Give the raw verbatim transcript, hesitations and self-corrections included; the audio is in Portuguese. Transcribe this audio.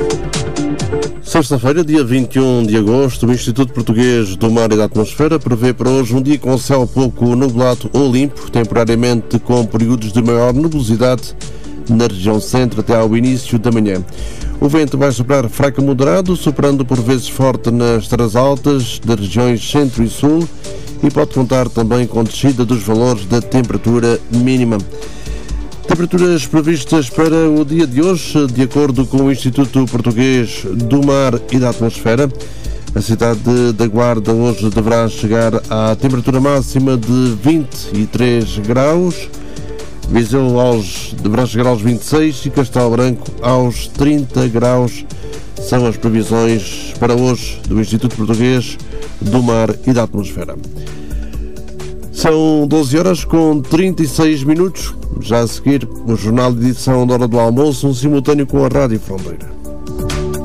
Sexta-feira, dia vinte e um de agosto, o Instituto Português do Mar e da Atmosfera prevê para hoje um dia com céu pouco nublado ou limpo, temporariamente com períodos de maior nebulosidade na região centro até ao início da manhã. O vento vai soprar fraco a moderado, soprando por vezes forte nas terras altas das regiões centro e sul, e pode contar também com descida dos valores da temperatura mínima. Temperaturas previstas para o dia de hoje, de acordo com o Instituto Português do Mar e da Atmosfera. A cidade da Guarda hoje deverá chegar à temperatura máxima de vinte e três graus, Viseu aos, deverá chegar aos vinte e seis e Castelo Branco aos trinta graus. São as previsões para hoje do Instituto Português do Mar e da Atmosfera. São doze horas com trinta e seis minutos. Já a seguir, o Jornal de Edição da Hora do Almoço, um simultâneo com a Rádio Fronteira.